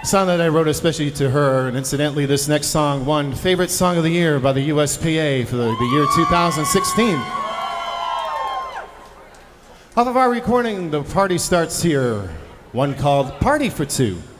Song that I wrote especially to her, and incidentally, this next song won Favorite Song of the Year by the USPA for the year 2016. Off of our recording, The Party Starts Here, one called Party for Two.